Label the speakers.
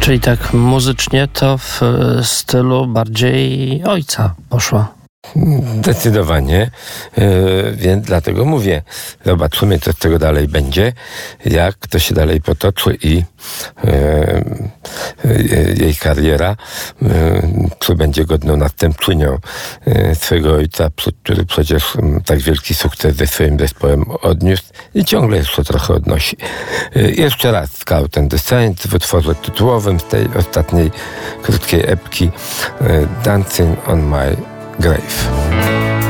Speaker 1: Czyli tak muzycznie to w stylu bardziej ojca poszła.
Speaker 2: Zdecydowanie, więc dlatego mówię, zobaczymy, co z tego dalej będzie, jak to się dalej potoczy i jej kariera, czy będzie godną następczynią swego ojca, który przecież tak wielki sukces ze swoim zespołem odniósł i ciągle jeszcze trochę odnosi. Jeszcze raz Scout and the Saints w utworze tytułowym z tej ostatniej krótkiej epki Dancing on My Grave.